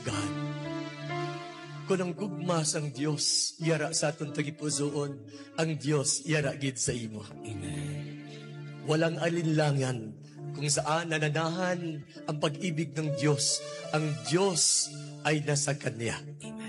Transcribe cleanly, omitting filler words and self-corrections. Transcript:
God. Kung ang gugmas ang Dios, yara sa atong tagipusoon, ang Dios yara gid sa imo. Amen. Walang alinlangan kung saan nananahan ang pag-ibig ng Diyos. Ang Diyos ay nasa Kanya. Amen.